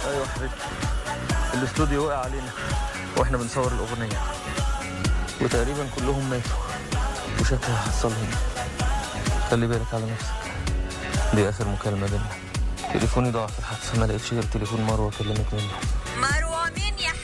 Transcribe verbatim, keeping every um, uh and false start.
ايوه حبيبتي، الاستوديو وقع علينا واحنا بنصور الاغنيه، وتقريبا كلهم ماتوا وشكلها حصلهم. خلي بالك على نفسك، دي اخر مكالمه بينا. تليفوني ضاع في الحادثه، ما لقيتش غير تليفون مروه كلمت منه. مروه مين يا